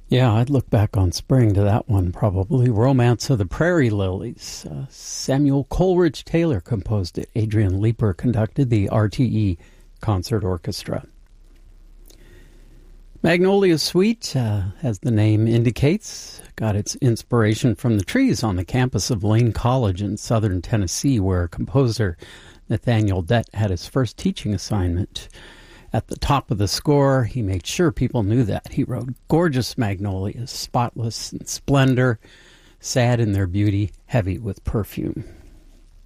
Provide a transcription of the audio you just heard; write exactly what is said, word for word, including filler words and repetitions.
Yeah, I'd look back on spring to that one, probably. Romance of the Prairie Lilies. Uh, Samuel Coleridge Taylor composed it. Adrian Leeper conducted the R T E Concert Orchestra. Magnolia Suite, uh, as the name indicates, got its inspiration from the trees on the campus of Lane College in southern Tennessee, where composer Nathaniel Dett had his first teaching assignment. At the top of the score, he made sure people knew that. He wrote, "Gorgeous magnolias, spotless in splendor, sad in their beauty, heavy with perfume."